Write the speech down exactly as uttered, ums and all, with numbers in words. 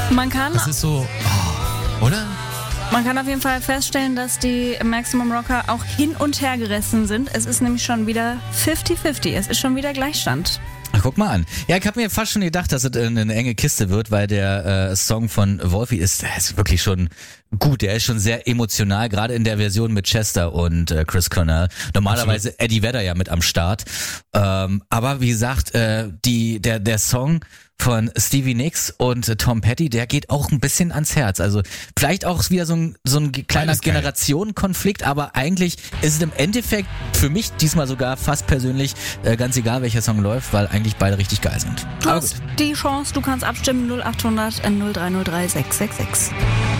Man kann, Das ist so, oh, oder? man kann auf jeden Fall feststellen, dass die Maximum Rocker auch hin und her gerissen sind. Es ist nämlich schon wieder fünfzig fünfzig. Es ist schon wieder Gleichstand. Ach, guck mal an. Ja, ich habe mir fast schon gedacht, dass es eine, eine enge Kiste wird, weil der äh, Song von Wolfi ist, der ist wirklich schon gut. Der ist schon sehr emotional, gerade in der Version mit Chester und äh, Chris Cornell. Normalerweise Absolut. Eddie Vedder ja mit am Start. Ähm, aber wie gesagt, äh, die der der Song von Stevie Nicks und äh, Tom Petty, der geht auch ein bisschen ans Herz. Also vielleicht auch wieder so ein so ein kleiner Generationenkonflikt, aber eigentlich ist es im Endeffekt für mich diesmal sogar fast persönlich äh, ganz egal, welcher Song läuft, weil eigentlich beide richtig geil sind. Du hast die Chance, du kannst abstimmen null acht hundert null drei null drei sechs sechs sechs.